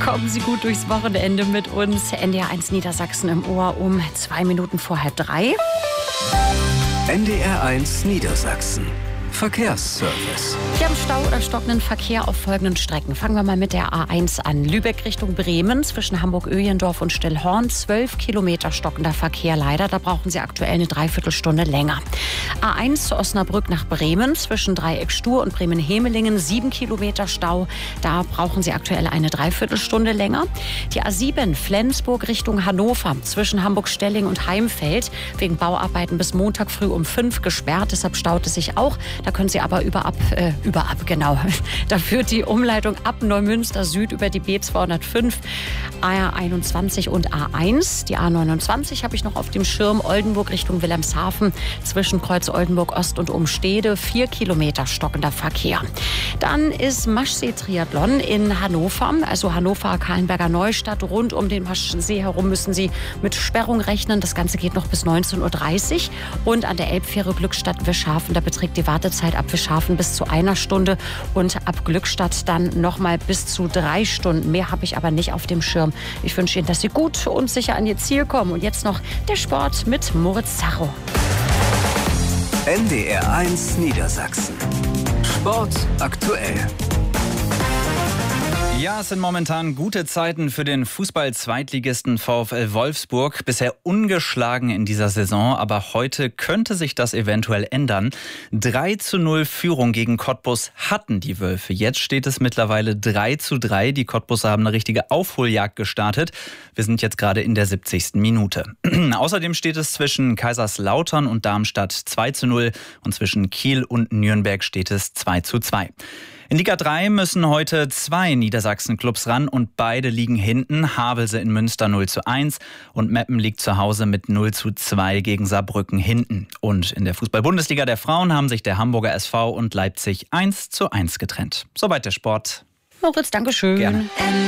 Kommen Sie gut durchs Wochenende mit uns. NDR 1 Niedersachsen im Ohr um 2 Minuten vor 2:30. NDR 1 Niedersachsen. Verkehrsservice. Wir haben Stau oder stockenden Verkehr auf folgenden Strecken. Fangen wir mal mit der A1 an. Lübeck Richtung Bremen zwischen Hamburg-Öhlendorf und Stillhorn. 12 Kilometer stockender Verkehr leider. Da brauchen Sie aktuell eine Dreiviertelstunde länger. A1 Osnabrück nach Bremen zwischen Dreieck Stur und Bremen-Hemelingen. 7 Kilometer Stau. Da brauchen Sie aktuell eine Dreiviertelstunde länger. Die A7 Flensburg Richtung Hannover zwischen Hamburg-Stelling und Heimfeld. Wegen Bauarbeiten bis Montag früh um 5 gesperrt. Deshalb staut es sich auch. Da können Sie aber genau. Da führt die Umleitung ab Neumünster Süd über die B205, A21 und A1. Die A29 habe ich noch auf dem Schirm. Oldenburg Richtung Wilhelmshaven zwischen Kreuz Oldenburg Ost und Umstede. 4 Kilometer stockender Verkehr. Dann ist Maschsee-Triathlon in Hannover. Also Hannover, Kahlenberger Neustadt. Rund um den Maschsee herum müssen Sie mit Sperrung rechnen. Das Ganze geht noch bis 19:30 Uhr. Und an der Elbfähre Glückstadt-Wischhafen, da beträgt die Wartezeit ab Wischhafen bis zu 1 Stunde und ab Glückstadt dann nochmal bis zu 3 Stunden. Mehr habe ich aber nicht auf dem Schirm. Ich wünsche Ihnen, dass Sie gut und sicher an Ihr Ziel kommen. Und jetzt noch der Sport mit Moritz Zacho. NDR 1 Niedersachsen. Sport aktuell. Ja, es sind momentan gute Zeiten für den Fußball-Zweitligisten VfL Wolfsburg. Bisher ungeschlagen in dieser Saison, aber heute könnte sich das eventuell ändern. 3:0 Führung gegen Cottbus hatten die Wölfe. Jetzt steht es mittlerweile 3:3. Die Cottbuser haben eine richtige Aufholjagd gestartet. Wir sind jetzt gerade in der 70. Minute. Außerdem steht es zwischen Kaiserslautern und Darmstadt 2:0 und zwischen Kiel und Nürnberg steht es 2:2. In Liga 3 müssen heute 2 Niedersachsen-Clubs ran und beide liegen hinten. Havelse in Münster 0:1 und Meppen liegt zu Hause mit 0:2 gegen Saarbrücken hinten. Und in der Fußball-Bundesliga der Frauen haben sich der Hamburger SV und Leipzig 1:1 getrennt. Soweit der Sport. Moritz, Dankeschön. Gerne.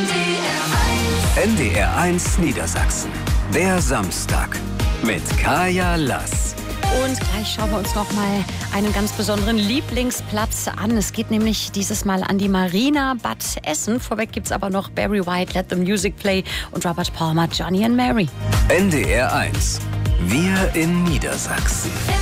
NDR 1 Niedersachsen. Der Samstag mit Kaya Lass. Und gleich schauen wir uns noch mal einen ganz besonderen Lieblingsplatz an. Es geht nämlich dieses Mal an die Marina Bad Essen. Vorweg gibt es aber noch Barry White, Let the Music Play und Robert Palmer, Johnny and Mary. NDR 1. Wir in Niedersachsen.